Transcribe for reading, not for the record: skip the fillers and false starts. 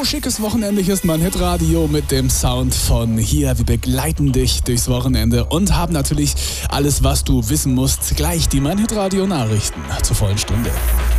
schickes Wochenende. Hier ist mein Hitradio mit dem Sound von hier. Wir begleiten dich durchs Wochenende und haben natürlich alles, was du wissen musst. Gleich die Mein Hitradio Nachrichten zur vollen Stunde.